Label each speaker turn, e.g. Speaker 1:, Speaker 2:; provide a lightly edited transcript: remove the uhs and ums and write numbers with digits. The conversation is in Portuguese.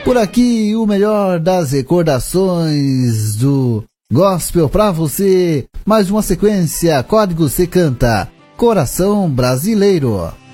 Speaker 1: Por aqui, o melhor das recordações do gospel pra você. Mais uma sequência, Código C canta Coração Brasileiro.